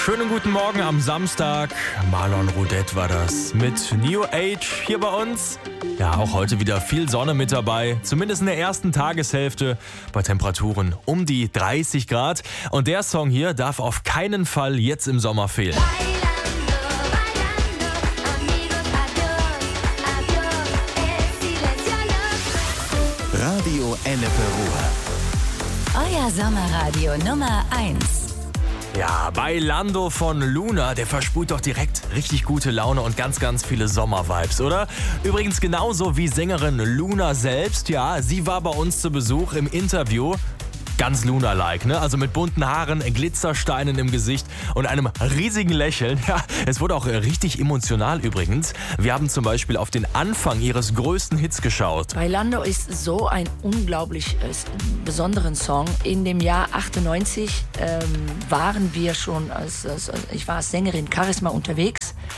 Schönen guten Morgen am Samstag. Marlon Roudette war das mit New Age hier bei uns. Ja, auch heute wieder viel Sonne mit dabei, zumindest in der ersten Tageshälfte bei Temperaturen um die 30 Grad. Und der Song hier darf auf keinen Fall jetzt im Sommer fehlen. Radio Ennepe Ruhr. Euer Sommerradio Nummer 1. Ja, Bailando von Luna, der versprüht doch direkt richtig gute Laune und ganz, ganz viele Sommervibes, oder? Übrigens genauso wie Sängerin Luna selbst, ja, sie war bei uns zu Besuch im Interview. Ganz Luna-like, ne? Also mit bunten Haaren, Glitzersteinen im Gesicht und einem riesigen Lächeln. Ja, es wurde auch richtig emotional übrigens. Wir haben zum Beispiel auf den Anfang ihres größten Hits geschaut. Bailando ist so ein unglaublich besonderen Song. In dem Jahr 98 waren wir schon, ich war als Sängerin Charisma unterwegs.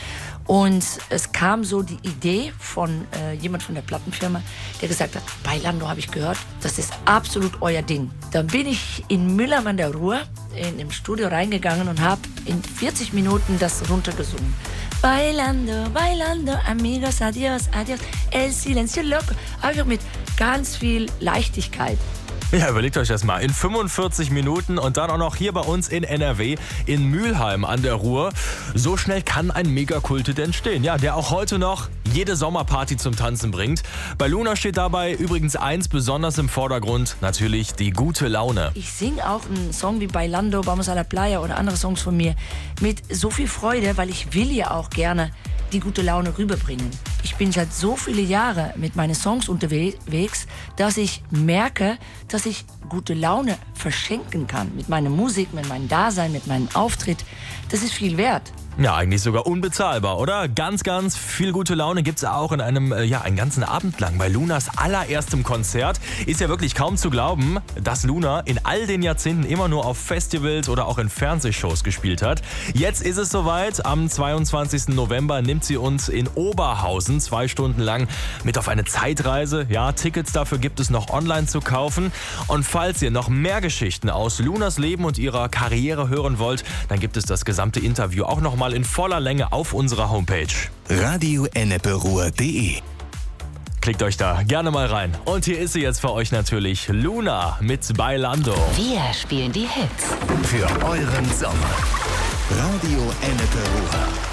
Und es kam so die Idee von jemand von der Plattenfirma, der gesagt hat, Bailando habe ich gehört, das ist absolut euer Ding. Dann bin ich in Mülheim an der Ruhr in dem Studio reingegangen und habe in 40 Minuten das runtergesungen. Bailando, bailando, amigos, adios, adios, el silencio loco. Einfach mit ganz viel Leichtigkeit. Ja, überlegt euch das mal. In 45 Minuten und dann auch noch hier bei uns in NRW, in Mülheim an der Ruhr. So schnell kann ein Megakult entstehen. Ja, der auch heute noch jede Sommerparty zum Tanzen bringt. Bei Luna steht dabei übrigens eins besonders im Vordergrund. Natürlich die gute Laune. Ich singe auch einen Song wie Bailando, Vamos a la Playa oder andere Songs von mir mit so viel Freude, weil ich will ja auch gerne die gute Laune rüberbringen. Ich bin seit so viele Jahre mit meinen Songs unterwegs, dass ich merke, dass ich gute Laune verschenken kann. Mit meiner Musik, mit meinem Dasein, mit meinem Auftritt. Das ist viel wert. Ja, eigentlich sogar unbezahlbar, oder? Ganz, ganz viel gute Laune gibt's auch in einem, einen ganzen Abend lang. Bei Lunas allererstem Konzert ist ja wirklich kaum zu glauben, dass Luna in all den Jahrzehnten immer nur auf Festivals oder auch in Fernsehshows gespielt hat. Jetzt ist es soweit. Am 22. November nimmt sie uns in Oberhausen 2 Stunden lang mit auf eine Zeitreise. Ja, Tickets dafür gibt es noch online zu kaufen. Und falls ihr noch mehr Geschichten aus Lunas Leben und ihrer Karriere hören wollt, dann gibt es das gesamte Interview auch noch mal in voller Länge auf unserer Homepage. radioenneperuhr.de. Klickt euch da gerne mal rein. Und hier ist sie jetzt für euch natürlich, Luna mit Bailando. Wir spielen die Hits. Für euren Sommer. Radio Ennepe Ruhr.